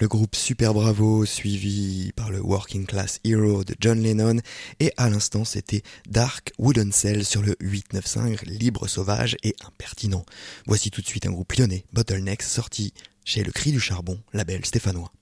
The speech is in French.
Le groupe Super Bravo, suivi par le Working Class Hero de John Lennon, et à l'instant c'était Dark Wooden Cell sur le 895, libre, sauvage et impertinent. Voici tout de suite un groupe lyonnais, Bottlenecks, sorti chez Le Cri du Charbon, label stéphanois.